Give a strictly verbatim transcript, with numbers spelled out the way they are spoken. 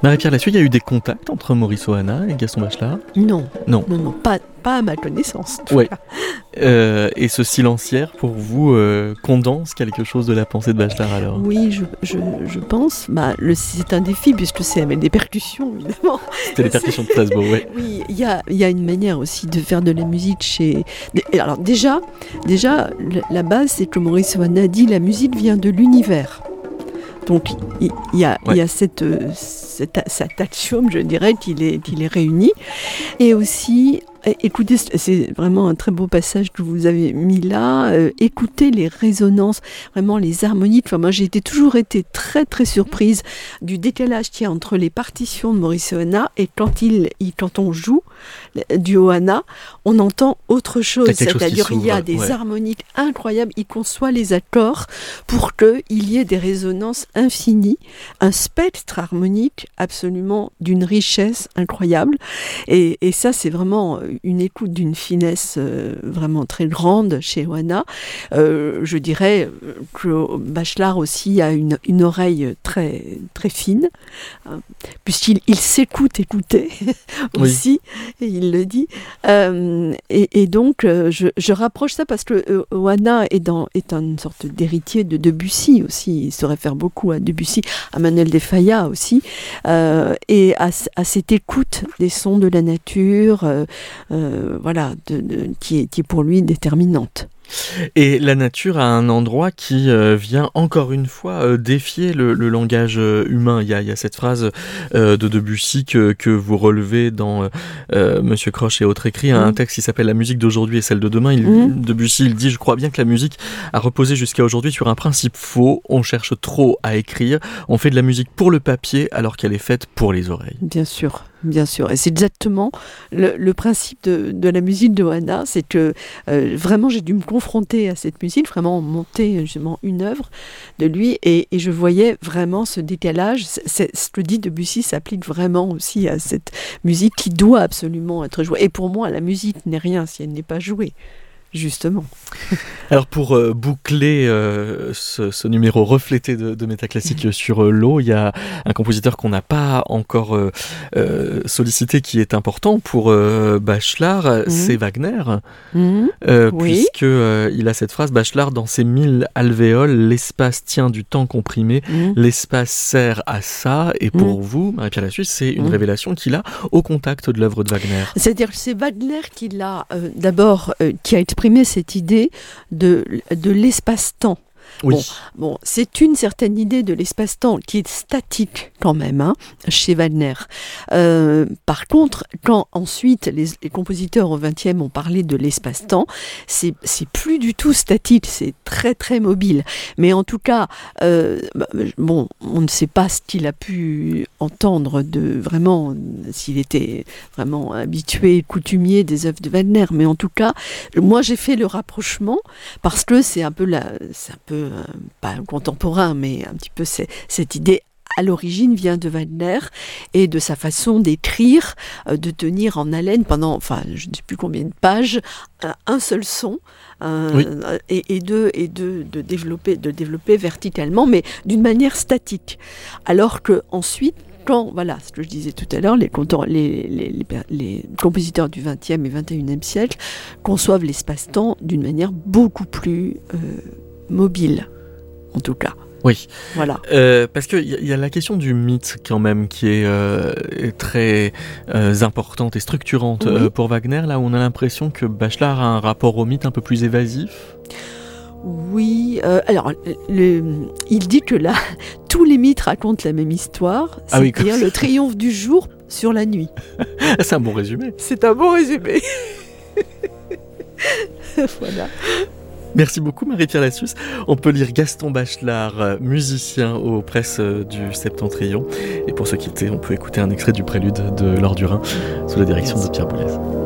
Marie-Pierre Lassuet, il y a eu des contacts entre Maurice Ohana et Gaston Bachelard ? Non, non, non, non, pas, pas à ma connaissance. Oui. Euh, et ce silenciaire, pour vous, euh, condense quelque chose de la pensée de Bachelard alors ? Oui, je, je, je pense. Bah, le, c'est un défi puisque c'est avec des percussions, évidemment. C'était les percussions de Strasbourg, oui. Oui, il y a, y a une manière aussi de faire de la musique chez... Alors déjà, déjà la base, c'est que Maurice Ohana dit la musique vient de l'univers. Donc il y, y, a, ouais. y a cette, cette, cet axiome, je dirais, qu'il est, qu'il est réuni. Et aussi, écoutez, c'est vraiment un très beau passage que vous avez mis là, euh, écoutez les résonances, vraiment les harmonies. Enfin, moi, j'ai été, toujours été très très surprise du décalage qu'il y a entre les partitions de Maurice Ohana et quand, il, il, quand on joue du Ohana, on entend autre chose. C'est-à-dire qu'il y a des ouais. harmoniques incroyables, il conçoit les accords pour qu'il y ait des résonances infinies, un spectre harmonique absolument d'une richesse incroyable. Et, et ça, c'est vraiment une écoute d'une finesse euh, vraiment très grande chez Ohana. Euh, je dirais que Bachelard aussi a une, une oreille très, très fine, hein, puisqu'il il s'écoute écouter aussi, oui. et il le dit. Euh, et, et donc, euh, je, je rapproche ça parce que euh, Ohana est, dans, est une sorte d'héritier de Debussy aussi. Il se réfère beaucoup à Debussy, à Manuel de Falla aussi, euh, et à, à cette écoute des sons de la nature, euh, euh, voilà, de, de, qui, est, qui est pour lui déterminante. Et la nature a un endroit qui euh, vient encore une fois euh, défier le, le langage euh, humain. Il y a, il y a cette phrase euh, de Debussy que, que vous relevez dans euh, Monsieur Croche et autres écrits, mmh. un texte qui s'appelle « La musique d'aujourd'hui et celle de demain ». Il, mmh. Debussy, il dit « Je crois bien que la musique a reposé jusqu'à aujourd'hui sur un principe faux. On cherche trop à écrire. On fait de la musique pour le papier alors qu'elle est faite pour les oreilles. » Bien sûr. Bien sûr, et c'est exactement le, le principe de, de la musique de Ohana, c'est que euh, vraiment j'ai dû me confronter à cette musique, vraiment monter justement une œuvre de lui, et, et je voyais vraiment ce décalage. C'est, ce que dit Debussy s'applique vraiment aussi à cette musique qui doit absolument être jouée. Et pour moi, la musique n'est rien si elle n'est pas jouée. Justement. Alors pour euh, boucler euh, ce, ce numéro reflété de, de Métaclassique sur euh, l'eau, il y a un compositeur qu'on n'a pas encore euh, euh, sollicité qui est important pour euh, Bachelard, mmh. c'est Wagner, mmh. euh, oui. puisque euh, il a cette phrase: Bachelard dans ses mille alvéoles, l'espace tient du temps comprimé, mmh. l'espace sert à ça. Et pour mmh. vous, Marie-Pierre Lassuet, c'est une mmh. révélation qu'il a au contact de l'œuvre de Wagner. C'est-à-dire que c'est Wagner qui l'a euh, d'abord euh, qui a exprimé cette idée de, de l'espace-temps. Oui. Bon, bon, c'est une certaine idée de l'espace-temps qui est statique quand même, hein, chez Wagner. Euh, par contre, quand ensuite les, les compositeurs au vingtième ont parlé de l'espace-temps, c'est, c'est plus du tout statique, c'est très très mobile. Mais en tout cas, euh, bon, on ne sait pas ce qu'il a pu entendre de vraiment, s'il était vraiment habitué, coutumier des œuvres de Wagner. Mais en tout cas, moi j'ai fait le rapprochement parce que c'est un peu la, c'est un peu Euh, pas contemporain, mais un petit peu c'est, cette idée à l'origine vient de Wagner et de sa façon d'écrire, euh, de tenir en haleine pendant, enfin je ne sais plus combien de pages, un, un seul son euh, oui. et, et, de, et de, de, développer, de développer verticalement, mais d'une manière statique. Alors que ensuite, quand, voilà, ce que je disais tout à l'heure, les, les, les, les, les compositeurs du vingtième et vingt et unième siècle conçoivent l'espace-temps d'une manière beaucoup plus euh, mobile, en tout cas. Oui, voilà. Euh, parce qu'il y, y a la question du mythe quand même qui est euh, très euh, importante et structurante oui. euh, pour Wagner, là où on a l'impression que Bachelard a un rapport au mythe un peu plus évasif. Oui, euh, alors le, il dit que là, tous les mythes racontent la même histoire, ah c'est-à-dire oui, le triomphe du jour sur la nuit. C'est un bon résumé. C'est un bon résumé. Voilà. Merci beaucoup Marie-Pierre Lassuet. On peut lire Gaston Bachelard, musicien aux presses du Septentrion. Et pour se quitter, on peut écouter un extrait du prélude de L'Or du Rhin sous la direction Merci. de Pierre Boulez.